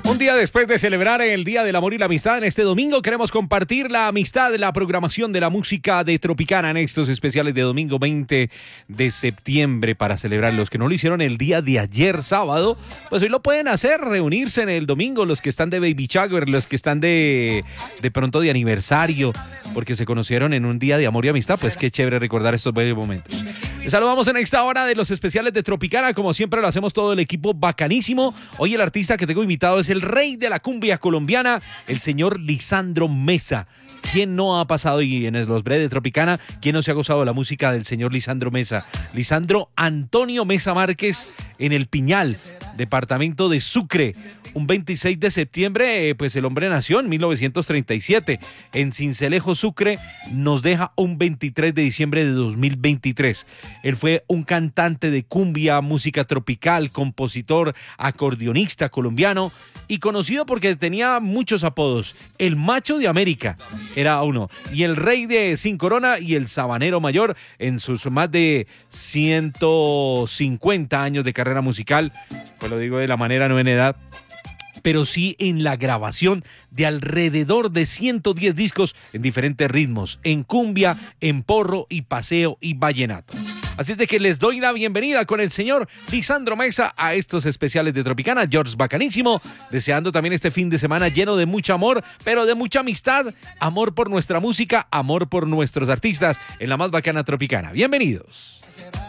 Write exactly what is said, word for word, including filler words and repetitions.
Un día después de celebrar el Día del Amor y la Amistad, en este domingo queremos compartir la amistad, la programación de la música de Tropicana en estos especiales de domingo veinte de septiembre para celebrar. Los que no lo hicieron el día de ayer, sábado, pues hoy lo pueden hacer, reunirse en el domingo, los que están de baby shower, los que están de, de pronto de aniversario, porque se conocieron en un día de amor y amistad, pues qué chévere recordar estos bellos momentos. Les saludamos en esta hora de los especiales de Tropicana, como siempre lo hacemos todo el equipo bacanísimo. Hoy el artista que tengo invitado es el rey de la cumbia colombiana, el señor Lisandro Meza. ¿Quién no ha pasado y en los breves de Tropicana, quién no se ha gozado de la música del señor Lisandro Meza? Lisandro Antonio Meza Márquez en El Piñal, departamento de Sucre. Un veintiséis de septiembre, eh, pues el hombre nació en mil novecientos treinta y siete. En Sincelejo, Sucre, nos deja un veintitrés de diciembre de dos mil veintitrés. Él fue un cantante de cumbia, música tropical, compositor, acordeonista colombiano y conocido porque tenía muchos apodos. El Macho de América era uno, y el Rey de Sin Corona y el Sabanero Mayor en sus más de ciento cincuenta años de carrera musical. Pues lo digo de la manera no en edad, pero sí en la grabación de alrededor de ciento diez discos en diferentes ritmos, en cumbia, en porro y paseo y vallenato. Así es de que les doy la bienvenida con el señor Lisandro Meza a estos especiales de Tropicana. George bacanísimo, deseando también este fin de semana lleno de mucho amor, pero de mucha amistad, amor por nuestra música, amor por nuestros artistas en la más bacana Tropicana. Bienvenidos.